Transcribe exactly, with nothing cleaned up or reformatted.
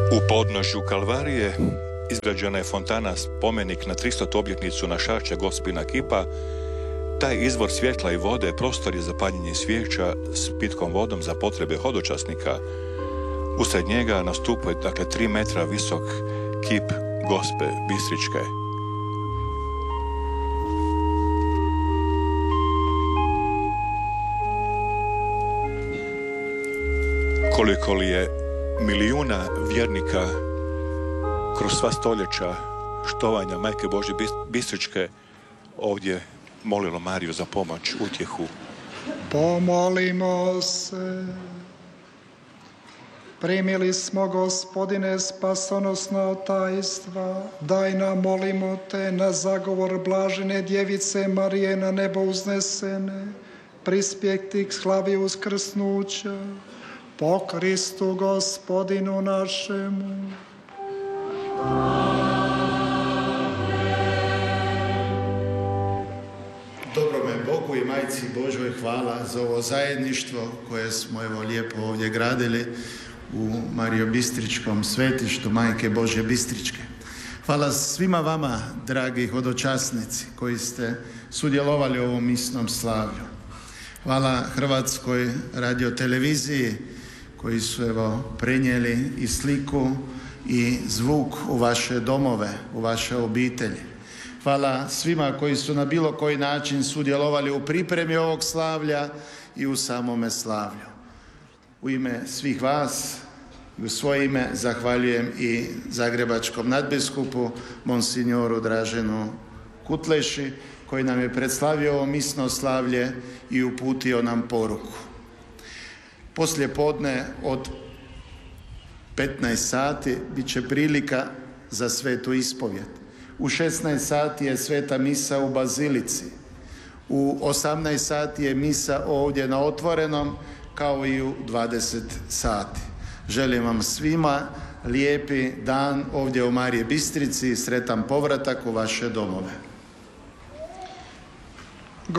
U podnožju Kalvarije izgrađena je fontana spomenik na tristotu obljetnicu našašća Gospina kipa. Taj izvor svjetla i vode prostor je za paljenje svijeća s pitkom vodom za potrebe hodočasnika. Usred njega nastupuje dakle tri metra visok kip Gospe Bistričke. Koliko li je milijuna vjernika kroz sva stoljeća štovanja Majke Božje Bistričke ovdje molilo Mariju za pomoć, utjehu. Pomolimo se. Primili smo, Gospodine, spasonosna tajstva. Daj nam, molimo te, na zagovor blažene djevice Marije na nebo uznesene, prispjeti k slavi uskrsnuća. Po Kristu Gospodinu našemu. Dobrome Bogu i Majci Božoj hvala za ovo zajedništvo koje smo evo lijepo ovdje gradili u Marijobistričkom svetištu Majke Božje Bistričke. Hvala svima vama, dragi hodočasnici, koji ste sudjelovali u ovom misnom slavlju. Hvala Hrvatskoj radioteleviziji koji su evo prenijeli i sliku i zvuk u vaše domove, u vaše obitelji. Hvala svima koji su na bilo koji način sudjelovali u pripremi ovog slavlja i u samome slavlju. U ime svih vas i u svoje ime zahvaljujem i zagrebačkom nadbiskupu monsignoru Draženu Kutleši koji nam je predstavio ovo misno slavlje i uputio nam poruku. Poslije podne od petnaest sati bit će prilika za svetu ispovjed. U šesnaest sati je sveta misa u Bazilici. U osamnaest sati je misa ovdje na otvorenom, kao i u dvadeset sati. Želim vam svima lijepi dan ovdje u Marije Bistrici i sretan povratak u vaše domove.